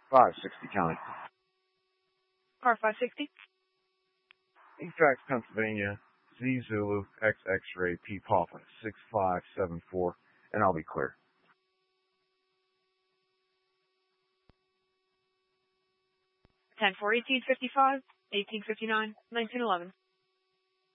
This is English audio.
560 County. Car 560. Efax, Pennsylvania, Z Zulu, X X-ray, P Papa, 6574, and I'll be clear. 10-4, 1855, 1859, 1911.